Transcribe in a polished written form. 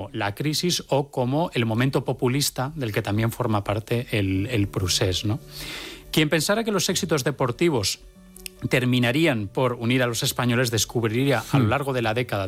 la crisis o como el momento populista del que también forma parte el procés, ¿no? Quien pensara que los éxitos deportivos terminarían por unir a los españoles descubriría a lo largo de la década